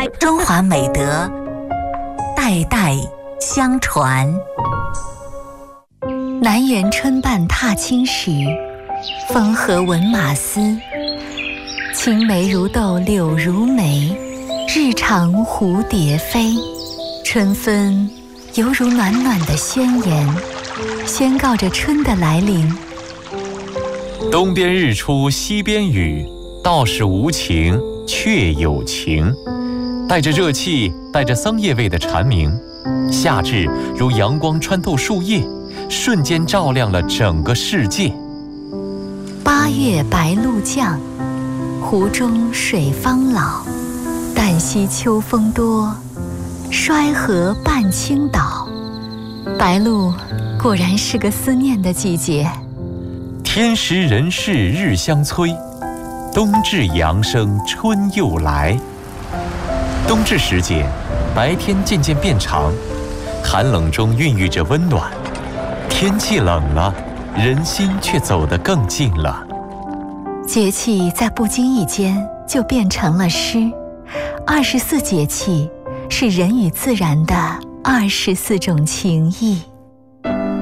中华美德代代相传。 南园春半踏青时，风和闻马嘶。青梅如豆柳如眉，日长蝴蝶飞。春分犹如暖暖的宣言，宣告着春的来临。 东边日出西边雨，道是无晴却有晴。带着热气，带着桑叶味的蝉鸣，夏至如阳光穿透树叶，瞬间照亮了整个世界。 8月白露降，湖中水方老。旦夕秋风多，衰河半倾倒。白露果然是个思念的季节。 天时人事日相催，冬至阳生春又来。冬至时节，白天渐渐变长，寒冷中孕育着温暖。天气冷了，人心却走得更近了。 节气在不经意间就变成了诗。24节气是人与自然的24种情谊。